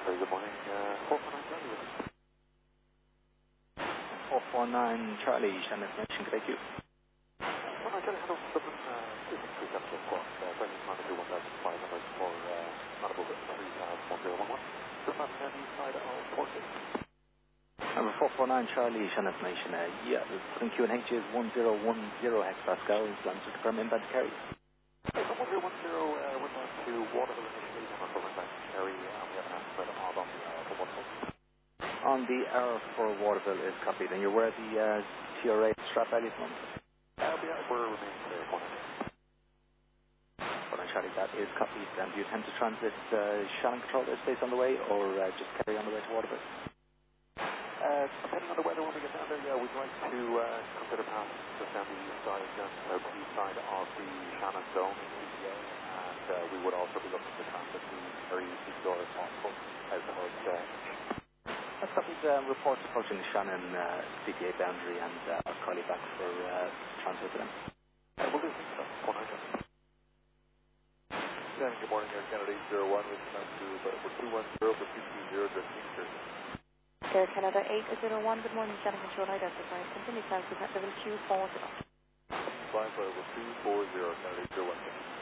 Very good morning. 449 Charlie, Shannon Nation, could I queue? Well, I Charlie, hello, Dublin, 267 squawk, Brendan Manager 1500 for, not above 301011. Good man, east side of Portland. Number 449 Charlie, Shannon Nation, yeah, the QNH is 1010 hectopascals, land to confirm inbound to carry. 1010, we're back to Waterville initially, and we're back to Kerry, and we have an estimate of on the for Waterville. On the hour for Waterville is copied, and you're aware of the TRA strap value at the moment? We're remaining clear, 449 Charlie, that is copied, and do you intend to transit Shannon Control Airspace on the way, or just carry on the way to Waterville? Depending on the weather when we get down there, yeah, we'd like to consider passing just down the east side, down the southeast side of the Shannon Zone in CPA, and we would also be looking to transit the very east door if possible out the hood. That's copied. Reports approaching the Shannon CPA boundary, and I'll call you back for transit to them. We'll do so. 490. Good morning, Air Canada 801, with time to for 210 for 220 to Kingston. Air Canada 801, good morning, Shannon Control, identify. Continue south to level 240. Flying for over 240, Canada 801.